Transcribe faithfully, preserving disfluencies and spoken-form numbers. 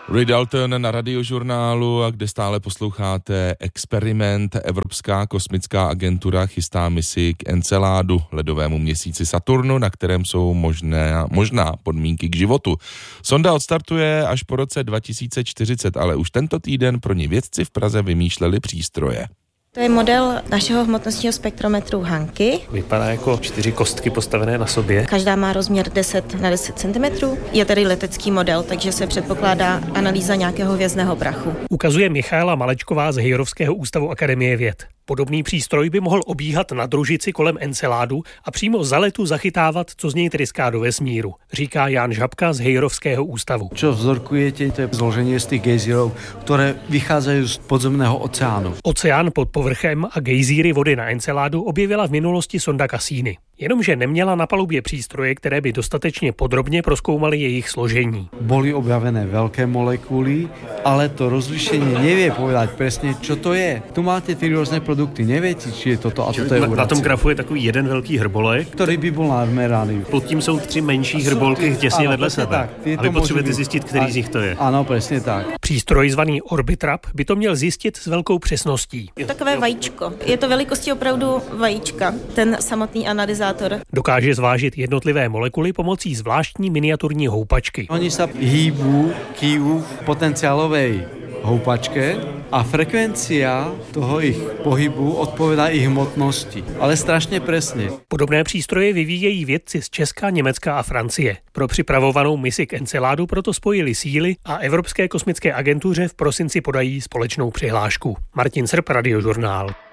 Ray Dalton na Radiožurnálu, a kde stále posloucháte Experiment. Evropská kosmická agentura chystá misi k Enceládu, ledovému měsíci Saturnu, na kterém jsou možné, možná podmínky k životu. Sonda odstartuje až po roce dva tisíce čtyřicet, ale už tento týden pro ní vědci v Praze vymýšleli přístroje. To je model našeho hmotnostního spektrometru Hanky. Vypadá jako čtyři kostky postavené na sobě. Každá má rozměr deset na deset centimetrů. Je tedy letecký model, takže se předpokládá analýza nějakého hvězdného prachu. Ukazuje Michaela Malečková z Hejrovského ústavu Akademie věd. Podobný přístroj by mohl obíhat na družici kolem Enceládu a přímo za letu zachytávat, co z něj tryská do vesmíru, říká Jan Žabka z Hejrovského ústavu. Čo vzorkujete, to je zloženie z tých gejzírov, ktoré vychádzajú z podzemného oceánu. Oceán pod povrchem a gejzíry vody na Enceládu objevila v minulosti sonda Cassini. Jenomže neměla na palubě přístroje, které by dostatečně podrobně prozkoumaly jejich složení. Boli objavené veľké molekuly, ale to rozlišenie nevie povedať presne, čo to je. Tu máte tri rôzne produkty, neviete, či je toto a toto je uracil. Na tom grafu je takový jeden velký hrbolek, který by byl nadmeraný. Pod tím jsou tři menší hrbolky těsně ano, vedle sebe. Tak, a vy potřebujete zjistit, který a, z nich to je. Ano, přesně tak. Přístroj zvaný Orbitrap by to měl zjistit s velkou přesností. Je takové vajíčko. Je to velikosti opravdu vajíčka, ten samotný analyzátor. Dokáže zvážit jednotlivé molekuly pomocí zvláštní miniaturní houpačky. Oni sa hýbu kývu v potenciálovej houpačke a frekvencia toho ich pohybu odpovídá ich hmotnosti, ale strašně presně. Podobné přístroje vyvíjejí vědci z Česka, Německa a Francie. Pro připravovanou misi k Enceládu proto spojili síly a Evropské kosmické agentuře v prosinci podají společnou přihlášku. Martin Srp, Radiožurnál.